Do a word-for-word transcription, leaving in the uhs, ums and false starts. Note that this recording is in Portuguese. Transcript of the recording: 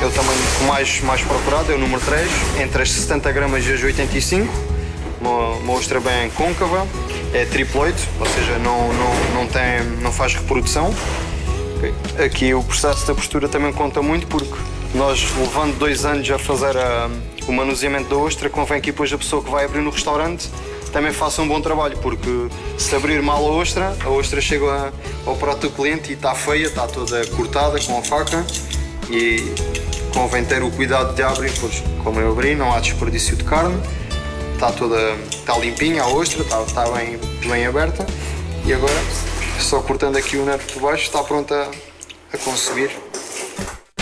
é o tamanho mais, mais procurado, é o número três, entre as setenta gramas e as oitenta e cinco. Uma, uma ostra bem côncava, é triploide, ou seja, não, não, não, tem, não faz reprodução. Okay. Aqui o processo da postura também conta muito, porque nós, levando dois anos a fazer a, o manuseamento da ostra, convém que depois a pessoa que vai abrir no restaurante também faça um bom trabalho, porque se abrir mal a ostra, a ostra chega ao prato do cliente e está feia, está toda cortada com a faca, e convém ter o cuidado de abrir, pois como eu abri, não há desperdício de carne, está toda, está limpinha a ostra, está, está bem, bem aberta, e agora, só cortando aqui o nervo por baixo, está pronta a consumir.